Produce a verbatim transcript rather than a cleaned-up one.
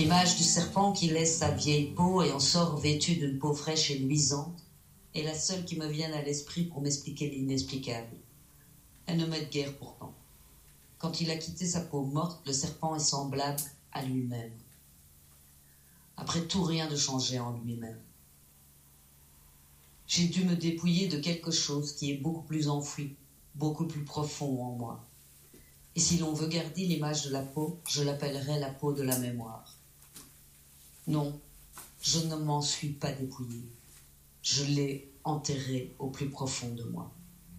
L'image du serpent qui laisse sa vieille peau et en sort vêtu d'une peau fraîche et luisante est la seule qui me vienne à l'esprit pour m'expliquer l'inexplicable. Elle ne m'aide guère pourtant. Quand il a quitté sa peau morte, le serpent est semblable à lui-même. Après tout, rien de changé en lui-même. J'ai dû me dépouiller de quelque chose qui est beaucoup plus enfoui, beaucoup plus profond en moi. Et si l'on veut garder l'image de la peau, je l'appellerai la peau de la mémoire. Non, je ne m'en suis pas dépouillée. Je l'ai enterrée au plus profond de moi.